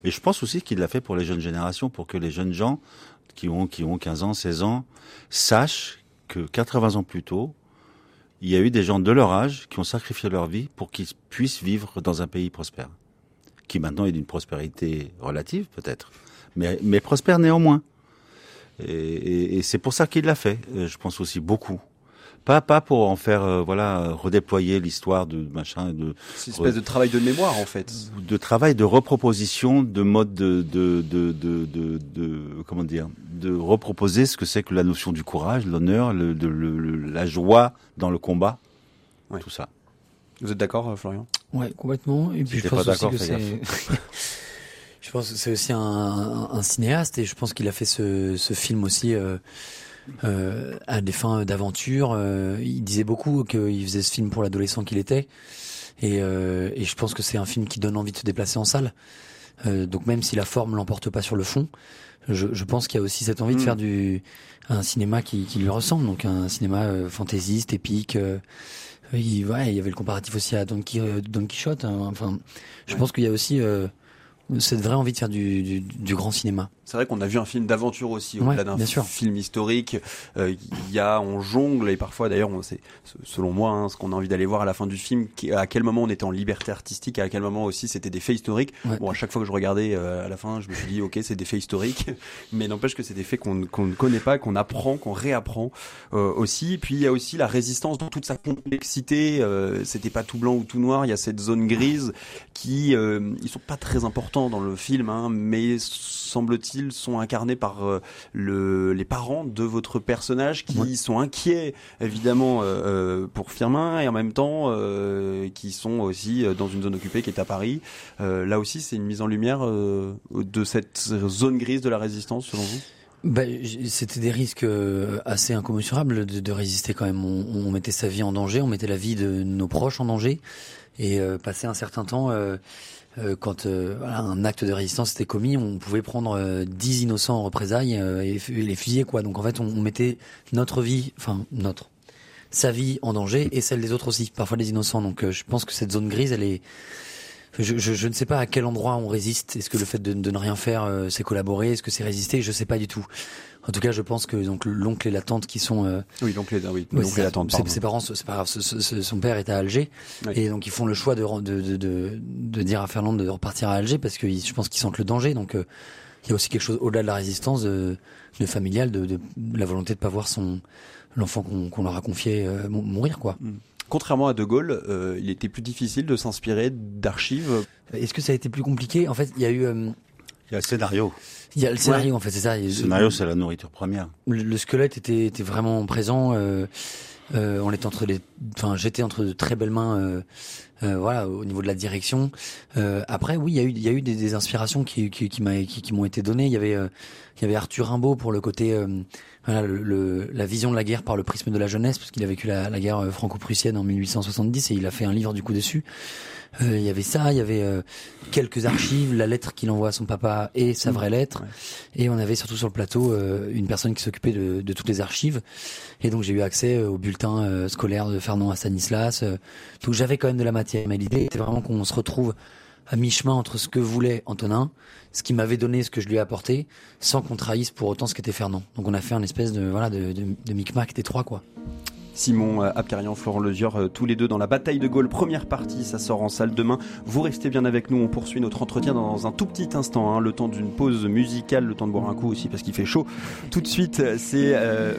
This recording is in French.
Et je pense aussi qu'il l'a fait pour les jeunes générations, pour que les jeunes gens qui ont 15 ans, 16 ans, sachent que 80 ans plus tôt, il y a eu des gens de leur âge qui ont sacrifié leur vie pour qu'ils puissent vivre dans un pays prospère, qui maintenant est d'une prospérité relative peut-être, mais prospère néanmoins. Et c'est pour ça qu'il l'a fait, je pense aussi beaucoup. Pas pour en faire, redéployer l'histoire de machin, c'est une espèce de travail de mémoire en fait. De travail de reproposition, de mode comment dire, de reproposer ce que c'est que la notion du courage, l'honneur, la joie dans le combat, tout ça. Vous êtes d'accord, Florian ? Ouais, complètement. Et puis si je pense aussi que c'est. Je pense que c'est aussi un cinéaste et je pense qu'il a fait ce film aussi à des fins d'aventure. Il disait beaucoup qu'il faisait ce film pour l'adolescent qu'il était et je pense que c'est un film qui donne envie de se déplacer en salle. Donc même si la forme l'emporte pas sur le fond, je pense qu'il y a aussi cette envie de faire un cinéma qui lui ressemble, donc un cinéma fantaisiste, épique. Il y avait le comparatif aussi à Don Quichotte. Enfin, je pense qu'il y a aussi cette vraie envie de faire du grand cinéma. C'est vrai qu'on a vu un film d'aventure aussi, au-delà d'un film historique. On jongle, et parfois d'ailleurs, c'est selon moi ce qu'on a envie d'aller voir à la fin du film, à quel moment on était en liberté artistique, à quel moment aussi c'était des faits historiques. Ouais. Bon, à chaque fois que je regardais à la fin, je me suis dit ok, c'est des faits historiques, mais n'empêche que c'est des faits qu'on ne connaît pas, qu'on apprend, qu'on réapprend aussi. Puis il y a aussi la résistance dans toute sa complexité. C'était pas tout blanc ou tout noir. Il y a cette zone grise qui ils sont pas très importants dans le film, mais semble-t-il sont incarnés par les parents de votre personnage qui sont inquiets évidemment pour Firmin et en même temps qui sont aussi dans une zone occupée qui est à Paris. Là aussi c'est une mise en lumière de cette zone grise de la résistance selon vous ? C'était des risques assez incommensurables de résister quand même. On mettait sa vie en danger, on mettait la vie de nos proches en danger et passer un certain temps quand un acte de résistance était commis, on pouvait prendre 10 innocents en représailles et les fusiller quoi. Donc en fait, on mettait sa vie en danger et celle des autres aussi, parfois des innocents. Donc je pense que cette zone grise, elle est je ne sais pas à quel endroit on résiste. Est-ce que le fait de ne rien faire, c'est collaborer ? Est-ce que c'est résister ? Je sais pas du tout. En tout cas, je pense que donc l'oncle et la tante qui sont l'oncle et la tante. Ses parents, c'est pas grave. Son père est à Alger et donc ils font le choix de dire à Fernande de repartir à Alger parce que je pense qu'ils sentent le danger. Donc il y a aussi quelque chose au-delà de la résistance de familiale, de la volonté de pas voir l'enfant qu'on leur a confié mourir quoi. Contrairement à De Gaulle, il était plus difficile de s'inspirer d'archives. Est-ce que ça a été plus compliqué ? En fait, il y a eu. Il y a le scénario. Il y a le scénario, en fait, c'est ça. Le scénario, c'est la nourriture première. Le squelette était vraiment présent. On était j'étais entre de très belles mains. Au niveau de la direction. Après, oui, il y a eu des inspirations qui m'ont été données. Il y avait Arthur Rimbaud pour le côté. La vision de la guerre par le prisme de la jeunesse, parce qu'il a vécu la guerre franco-prussienne en 1870 et il a fait un livre du coup dessus. Il y avait ça, il y avait quelques archives, la lettre qu'il envoie à son papa et sa vraie lettre. Et on avait surtout sur le plateau une personne qui s'occupait de toutes les archives. Et donc j'ai eu accès au bulletin scolaire de Fernand à Stanislas. Donc j'avais quand même de la matière. Mais l'idée était vraiment qu'on se retrouve à mi-chemin entre ce que voulait Antonin, ce qu'il m'avait donné, ce que je lui ai apporté, sans qu'on trahisse pour autant ce qu'était Fernand. Donc on a fait un espèce de micmac des trois, quoi. Simon Abkarian, Florent Lezior, tous les deux dans La Bataille de Gaulle, première partie, ça sort en salle demain. Vous restez bien avec nous, on poursuit notre entretien dans un tout petit instant, le temps d'une pause musicale, le temps de boire un coup aussi parce qu'il fait chaud. Tout de suite, c'est